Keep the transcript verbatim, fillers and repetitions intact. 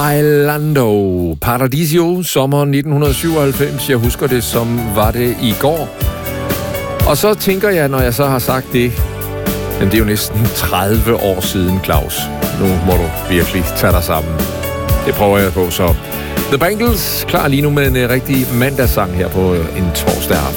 Bailando, Paradiso, sommer nitten syvoghalvfems. Jeg husker det, som var det i går. Og så tænker jeg, når jeg så har sagt det, men det er jo næsten tredive år siden, Claus. Nu må du virkelig tage dig sammen. Det prøver jeg på, så. The Bangles, klar lige nu med en rigtig mandagssang her på en torsdag aften.